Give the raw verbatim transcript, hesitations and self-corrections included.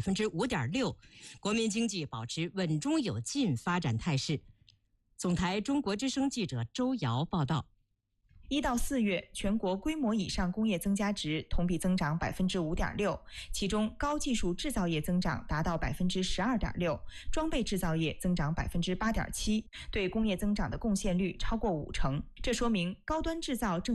分之五点六，国民经济保持稳中有进发展态势。总台中国之声记者周瑶报道。 一到四月，全国规模以上工业增加值同比增长百分之五点六，其中高技术制造业增长达到百分之十二点六，装备制造业增长百分之八点七，对工业增长的贡献率超过五成。这说明高端制造正